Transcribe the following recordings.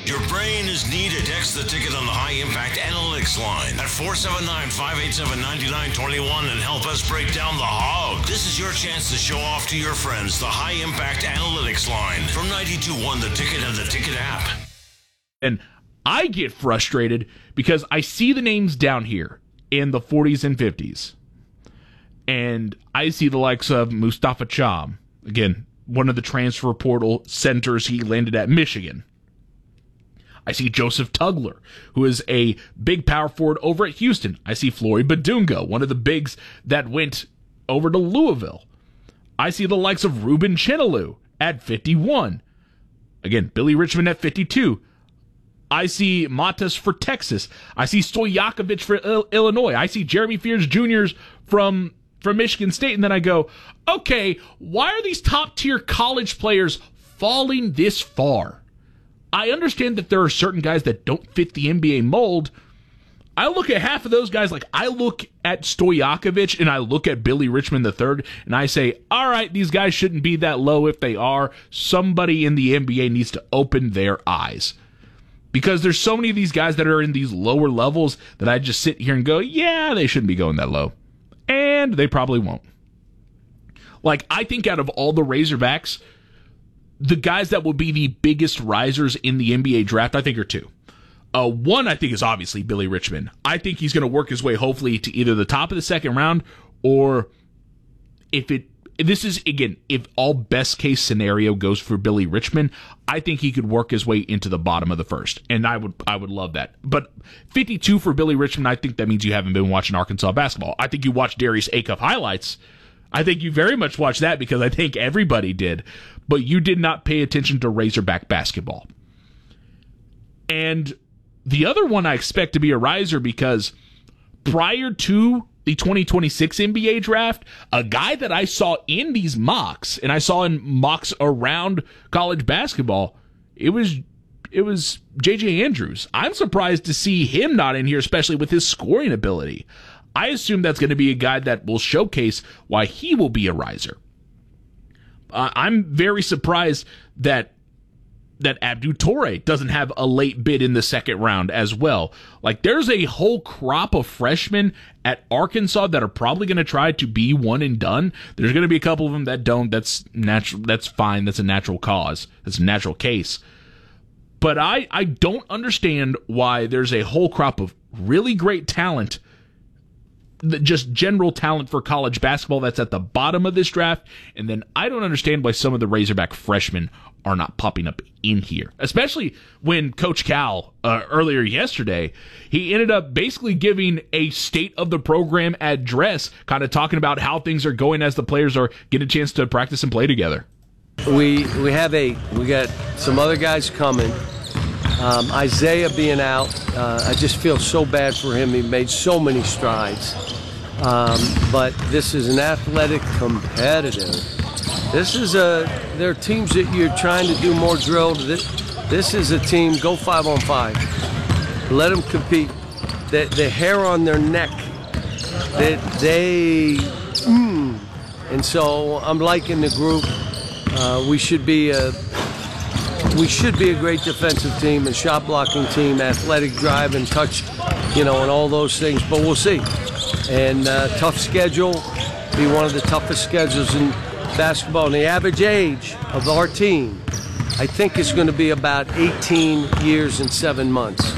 Your brain is needed. Text the ticket on the High Impact Analytics line at 479-587-9921 and help us break down the hog. This is your chance to show off to your friends the High Impact Analytics line from 92.1 The Ticket and the Ticket app. And I get frustrated because I see the names down here in the 40s and 50s. And I see the likes of Mustafa Cham, again, one of the transfer portal centers. He landed at Michigan. I see Joseph Tugler, who is a big power forward over at Houston. I see Floyd Badunga, one of the bigs that went over to Louisville. I see the likes of Ruben Chenalou at 51. Again, Billy Richmond at 52. I see Matas for Texas. I see Stojakovic for Illinois. I see Jeremy Fears Jr. from Michigan State, and then I go, okay, why are these top-tier college players falling this far? I understand that there are certain guys that don't fit the NBA mold. I look at half of those guys, like I look at Stojakovic and I look at Billy Richmond III, and I say, all right, these guys shouldn't be that low. If they are, somebody in the NBA needs to open their eyes. Because there's so many of these guys that are in these lower levels that I just sit here and go, yeah, they shouldn't be going that low. And they probably won't. Like, I think out of all the Razorbacks, the guys that will be the biggest risers in the NBA draft, I think, are two. One, I think, is obviously Billy Richmond. I think he's going to work his way, hopefully, to either the top of the second round, or if all best case scenario goes for Billy Richmond, I think he could work his way into the bottom of the first, and I would love that. But 52 for Billy Richmond, I think that means you haven't been watching Arkansas basketball. I think you watched Darius Acuff highlights. I think you very much watched that because I think everybody did, but you did not pay attention to Razorback basketball. And the other one I expect to be a riser because prior to the 2026 NBA draft, a guy that I saw in these mocks, and I saw in mocks around college basketball, it was J.J. Andrews. I'm surprised to see him not in here, especially with his scoring ability. I assume that's going to be a guy that will showcase why he will be a riser. I'm very surprised that Abdou Toure doesn't have a late bid in the second round as well. Like, there's a whole crop of freshmen at Arkansas that are probably going to try to be one and done. There's going to be a couple of them that don't. That's natural. That's fine. That's a natural cause. That's a natural case. But I don't understand why there's a whole crop of really great talent, just general talent for college basketball, that's at the bottom of this draft. And then I don't understand why some of the Razorback freshmen are not popping up in here, especially when Coach Cal earlier yesterday, he ended up basically giving a state of the program address, kind of talking about how things are going as the players are getting a chance to practice and play together. We have 8. We got some other guys coming. Isaiah being out, I just feel so bad for him. He made so many strides. But this is an athletic competitive. There are teams that you're trying to do more drill. This is a team, go 5-on-5. Let them compete. The hair on their neck, and so I'm liking the group. We should be a great defensive team, a shot blocking team, athletic drive and touch, and all those things. But we'll see. And tough schedule, be one of the toughest schedules in basketball. And the average age of our team, I think, is going to be about 18 years and 7 months.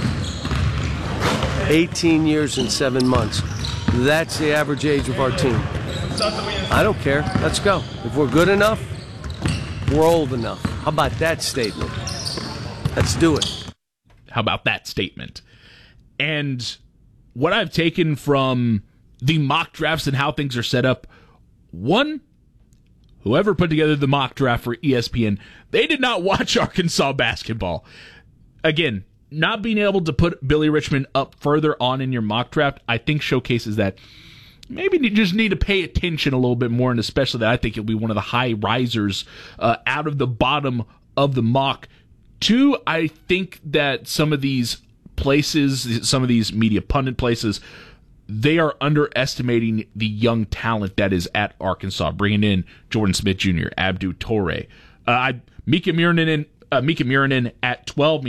18 years and 7 months. That's the average age of our team. I don't care. Let's go. If we're good enough, we're old enough. How about that statement? Let's do it. How about that statement? And what I've taken from the mock drafts and how things are set up, one, whoever put together the mock draft for ESPN, they did not watch Arkansas basketball. Again, not being able to put Billy Richmond up further on in your mock draft, I think showcases that maybe you just need to pay attention a little bit more, and especially that I think it'll be one of the high risers out of the bottom of the mock. Two, I think that some of these places, some of these media pundit places, they are underestimating the young talent that is at Arkansas, bringing in Jordan Smith Jr., Abdou Toure. Mika Miranen at 12,